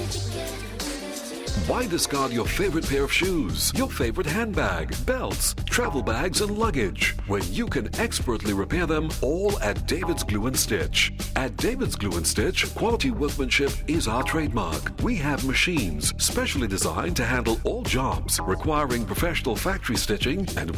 Why discard your favorite pair of shoes, your favorite handbag, belts, travel bags, and luggage when you can expertly repair them all at David's Glue and Stitch? At David's Glue and Stitch, quality workmanship is our trademark. We have machines specially designed to handle all jobs requiring professional factory stitching, and